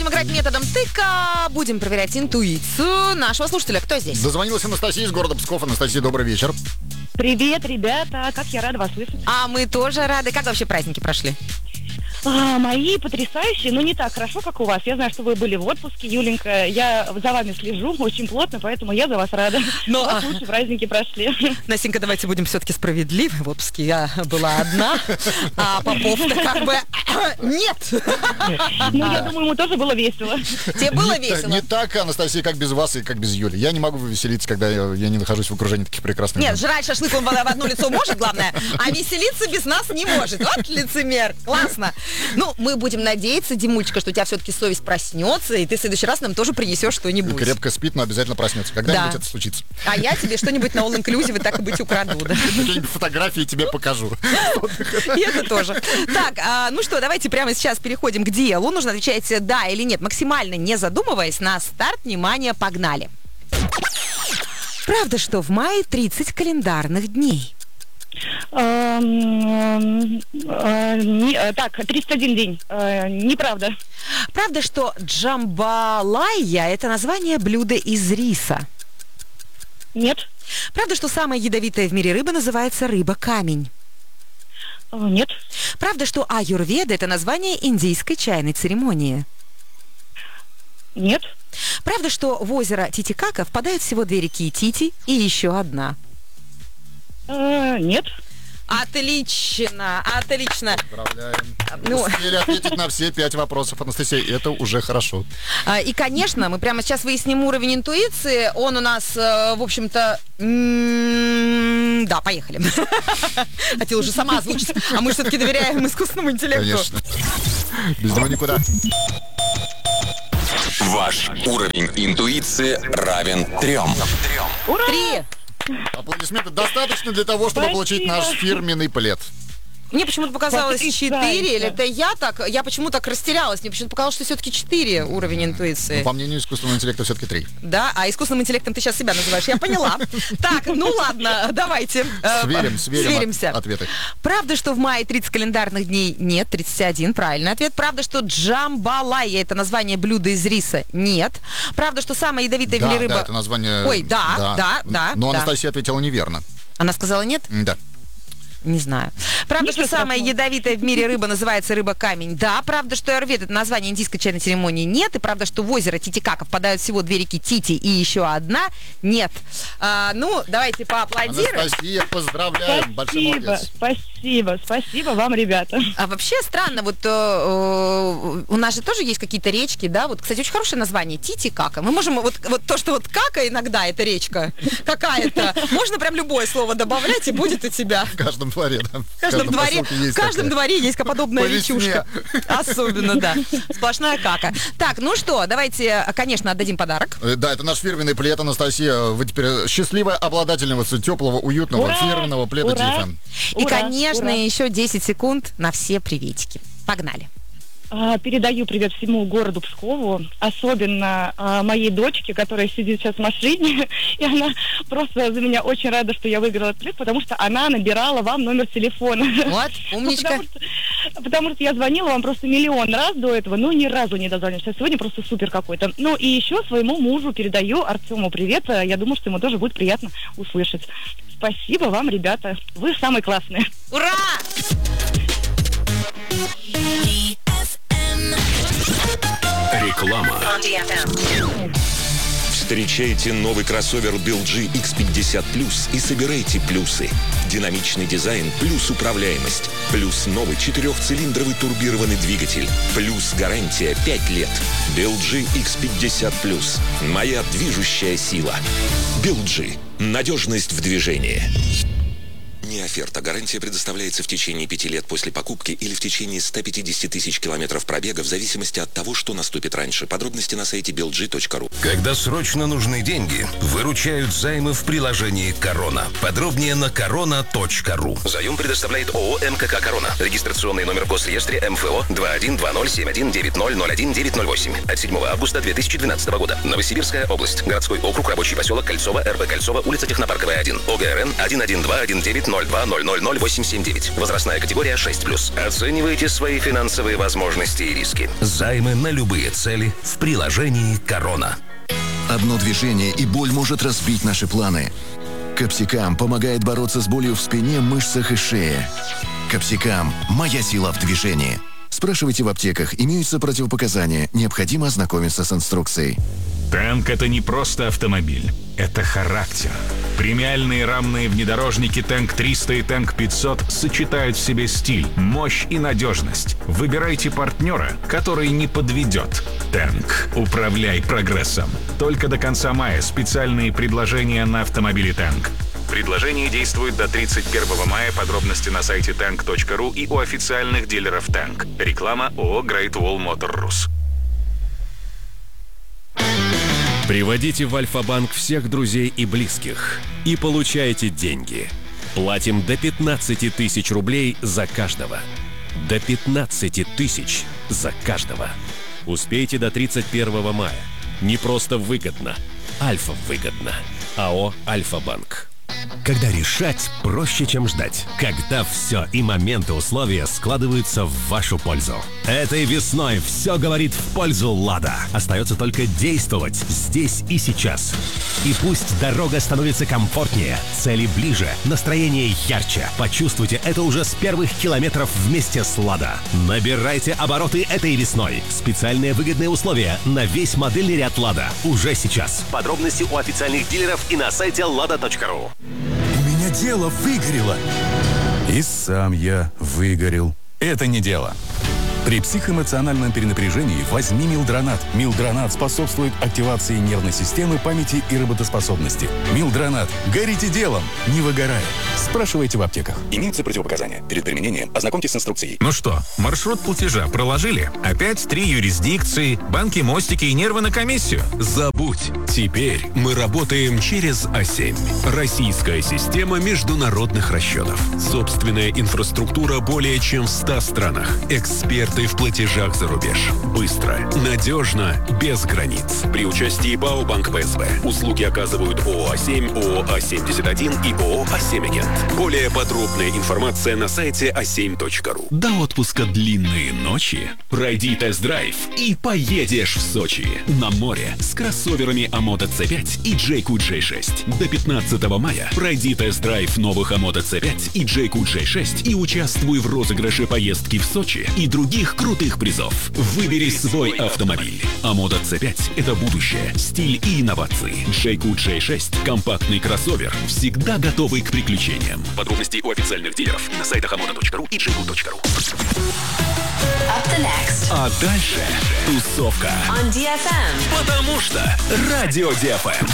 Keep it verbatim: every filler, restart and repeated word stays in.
Будем играть методом тыка, будем проверять интуицию нашего слушателя. Кто здесь? Дозвонилась Анастасия из города Псков. Анастасия, добрый вечер. Привет, ребята, как я рада вас слышать. А мы тоже рады. Как вообще праздники прошли? А, мои потрясающие, но не так хорошо, как у вас. Я знаю, что вы были в отпуске, Юленька. Я за вами слежу очень плотно, поэтому я за вас рада. Но... У вас лучшие праздники прошли. Настенька, давайте будем все-таки справедливы. В отпуске я была одна, а Попов-то как бы нет. Ну, я думаю, ему тоже было весело. Тебе было не, весело? Не так, Анастасия, как без вас и как без Юли. Я не могу веселиться, когда я, я не нахожусь в окружении таких прекрасных. Нет, жрать шашлык он в одно лицо может, главное, а веселиться без нас не может. Вот лицемер. Классно. Ну, мы будем надеяться, Димульчика, что у тебя все-таки совесть проснется, и ты в следующий раз нам тоже принесешь что-нибудь. Крепко спит, но обязательно проснется. Когда-нибудь да. это случится. А я тебе что-нибудь на All Inclusive так и быть украду. Да? Какие-нибудь фотографии тебе покажу. И это тоже. Так, а, ну что, давайте прямо сейчас переходим к делу. Нужно отвечать да или нет, максимально не задумываясь. На старт, внимание, погнали. Правда, что в мае тридцать календарных дней? Так, тридцать один день. Неправда. Правда, что джамбалайя – это название блюда из риса? Нет. Правда, что самая ядовитая в мире рыба называется рыба-камень? Нет. Правда, что аюрведа – это название индийской чайной церемонии? Нет. Правда, что в озеро Титикака впадают всего две реки – Тити и еще одна? Нет. Отлично, отлично. Поздравляем. Ну... Успели ответить на все пять вопросов, Анастасия, это уже хорошо. А, и, конечно, мы прямо сейчас выясним уровень интуиции. Он у нас, в общем-то... М- да, поехали. Хотела уже сама озвучить. А мы все-таки доверяем искусственному интеллекту. Конечно. Без него никуда. Ваш уровень интуиции равен трем. Ура! Три. Аплодисменты достаточно для того, чтобы Спасибо. получить наш фирменный плед. Мне почему-то показалось четыре, Потрясающе. или это я так, я почему так растерялась, мне почему-то показалось, что все-таки четыре уровень интуиции. Но, по мнению искусственного интеллекта, все-таки три. Да, а искусственным интеллектом ты сейчас себя называешь, я поняла. Так, ну ладно, давайте. э, Сверим, сверим Сверимся. от- ответы. Правда, что в мае тридцать календарных дней? Нет, тридцать один, правильный ответ. Правда, что джамбалайя – это название блюда из риса? Нет. Правда, что самая ядовитая в Да, мире рыба? да, это название... Ой, да, да, да. Но да. Анастасия ответила неверно. Она сказала нет? Да. Не знаю. Правда, Ничего что самая страшного. ядовитая в мире рыба называется рыба-камень? Да. Правда, что аюрведа – это название индийской чайной церемонии? Нет. И правда, что в озеро Титикака впадают всего две реки Тити и еще одна? Нет. А, ну, давайте поаплодируем. Анастасия, поздравляем. Большой Спасибо, молодец. спасибо, спасибо вам, ребята. А вообще странно, вот э, э, у нас же тоже есть какие-то речки, да? Вот, кстати, очень хорошее название – Титикака. Мы можем, вот, вот то, что вот кака иногда, это речка какая-то, можно прям любое слово добавлять, и будет у тебя. В каждом дворе, да. В каждом дворе, поселке в есть каждом такая. дворе есть подобная По весне. речушка. Особенно, да. Сплошная кака. Так, ну что, давайте, конечно, отдадим подарок. Э, Да, это наш фирменный плед, Анастасия. Вы теперь счастливая обладательница теплого, уютного, Ура! фирменного пледа Ура! Тиффен. И, Ура, конечно, ура. еще десять секунд на все приветики. Погнали. А, Передаю привет всему городу Пскову, особенно а, моей дочке, которая сидит сейчас в машине, и она просто за меня очень рада, что я выиграла этот приз, потому что она набирала вам номер телефона. Вот, умничка. Потому что, потому что я звонила вам просто миллион раз до этого, но ни разу не дозвонилась. А сегодня просто супер какой-то. Ну и еще своему мужу передаю, Артему, привет. Я думаю, что ему тоже будет приятно услышать. Спасибо вам, ребята. Вы самые классные. Ура! Реклама. Встречайте новый кроссовер би эл джи икс пятьдесят плюс и собирайте плюсы. Динамичный дизайн плюс управляемость. Плюс новый четырехцилиндровый турбированный двигатель. Плюс гарантия пять лет. би эл джи икс пятьдесят плюс. Моя движущая сила. би эл джи. Надежность в движении. Не оферта. Гарантия предоставляется в течение пяти лет после покупки или в течение ста пятидесяти тысяч километров пробега в зависимости от того, что наступит раньше. Подробности на сайте би эл джи точка ру. Когда срочно нужны деньги, выручают займы в приложении «Корона». Подробнее на корона точка ру. Заем предоставляет ООО «МКК Корона». Регистрационный номер в Госреестре эм эф о два один два ноль семь один девять ноль ноль один девять ноль восемь. От седьмого августа две тысячи двенадцатого года. Новосибирская область. Городской округ, рабочий поселок Кольцово, эр бэ Кольцово, улица Технопарковая, один. о гэ эр эн один один два один девять ноль ноль два ноль ноль ноль восемь семь девять. Возрастная категория шесть плюс. Оценивайте свои финансовые возможности и риски. Займы на любые цели в приложении «Корона». Одно движение, и боль может разбить наши планы. Капсикам помогает бороться с болью в спине, мышцах и шее. Капсикам – моя сила в движении. Спрашивайте в аптеках, имеются противопоказания, необходимо ознакомиться с инструкцией. Танк — это не просто автомобиль, это характер. Премиальные рамные внедорожники Танк триста и Танк пятьсот сочетают в себе стиль, мощь и надежность. Выбирайте партнера, который не подведет. Танк. Управляй прогрессом. Только до конца мая специальные предложения на автомобили Танк. Предложение действует до тридцать первого мая. Подробности на сайте танк точка ру и у официальных дилеров Танк. Реклама ООО Great Wall Motor Rus. Приводите в Альфа-банк всех друзей и близких и получайте деньги. Платим до пятнадцати тысяч рублей за каждого. До пятнадцати тысяч за каждого. Успейте до тридцать первого мая. Не просто выгодно. Альфа выгодно. АО «Альфа-банк». Когда решать проще, чем ждать. Когда все и моменты условия складываются в вашу пользу. Этой весной все говорит в пользу «Лада». Остается только действовать здесь и сейчас. И пусть дорога становится комфортнее, цели ближе, настроение ярче. Почувствуйте это уже с первых километров вместе с «Лада». Набирайте обороты этой весной. Специальные выгодные условия на весь модельный ряд «Лада» уже сейчас. Подробности у официальных дилеров и на сайте лада точка ру. У меня дело выгорело. И сам я выгорел. Это не дело. При психоэмоциональном перенапряжении возьми Милдронат. Милдронат способствует активации нервной системы, памяти и работоспособности. Милдронат. Горите делом, не выгорая. Спрашивайте в аптеках. Имеются противопоказания. Перед применением ознакомьтесь с инструкцией. Ну что, маршрут платежа проложили? Опять три юрисдикции, банки, мостики и нервы на комиссию? Забудь. Теперь мы работаем через А семь. Российская система международных расчетов. Собственная инфраструктура более чем в ста странах. Эксперты в платежах за рубеж. Быстро, надежно, без границ. При участии ПАО «Банк ПСБ». Услуги оказывают ООО «А семь», ООО «А семьдесят один» и ООО «А семь Агент». Более подробная информация на сайте а семь точка ру. До отпуска длинные ночи. Пройди тест-драйв и поедешь в Сочи. На море с кроссоверами Амото Си пять и Джейку Джей шесть. До пятнадцатого мая пройди тест-драйв новых Амото Си пять и Джейку Джей шесть и участвуй в розыгрыше поездки в Сочи и других крутых призов. Выбери свой автомобиль. Амото Си пять – это будущее, стиль и инновации. Джейку Джей шесть – компактный кроссовер, всегда готовый к приключениям. Подробности у официальных дилеров на сайтах амото точка ру и джейку точка ру. А дальше тусовка. On ди эф эм. Потому что Радио ди эф эм.